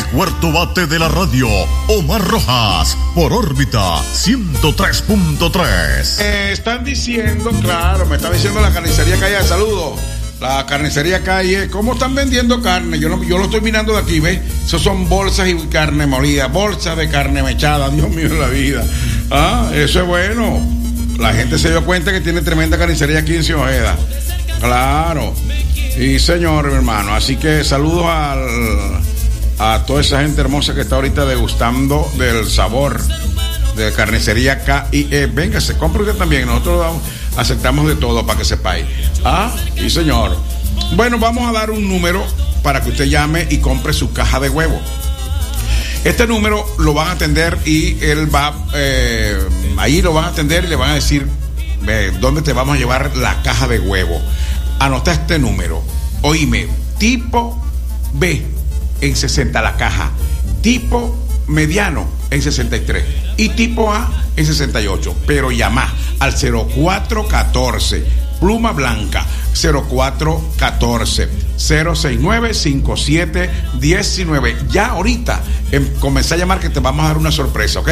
cuarto bate de la radio, Omar Rojas, por órbita 103.3. Están diciendo, claro, me está diciendo la carnicería Calle, saludos. La carnicería Calle, ¿cómo están vendiendo carne? Yo lo estoy mirando de aquí, ¿ves? Esos son bolsas y carne molida, bolsas de carne mechada, Dios mío de la vida. Eso es bueno. La gente se dio cuenta que tiene tremenda carnicería aquí en Ciudad Ojeda. Claro. Sí, señor, mi hermano. Así que saludos a toda esa gente hermosa que está ahorita degustando del sabor de carnicería KIE. Venga, se compra usted también. Nosotros aceptamos de todo para que sepáis. Sí, señor. Bueno, vamos a dar un número para que usted llame y compre su caja de huevo. Este número lo van a atender y él va, ahí lo van a atender y le van a decir dónde te vamos a llevar la caja de huevo. Anota este número. Oíme, tipo B en 60 la caja, tipo mediano en 63 y tipo A en 68. Pero llama al 0414, pluma blanca, 0414 069 5719. Ya ahorita comencé a llamar que te vamos a dar una sorpresa, ¿ok?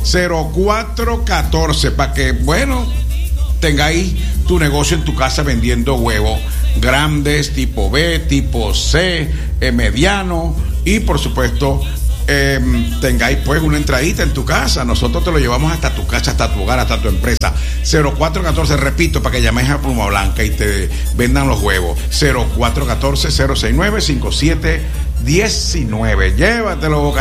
0414 para que, bueno, tengáis tu negocio en tu casa vendiendo huevos grandes, tipo B, tipo C, mediano y por supuesto tengáis pues una entradita en tu casa. Nosotros te lo llevamos hasta tu casa, hasta tu hogar, hasta tu empresa. 0414, repito, para que llames a Pluma Blanca y te vendan los huevos. 0414 069 5719. Llévatelo, Boca